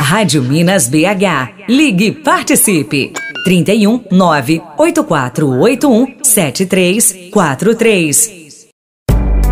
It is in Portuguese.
Rádio Minas BH. Ligue e participe. 31 98481 7343.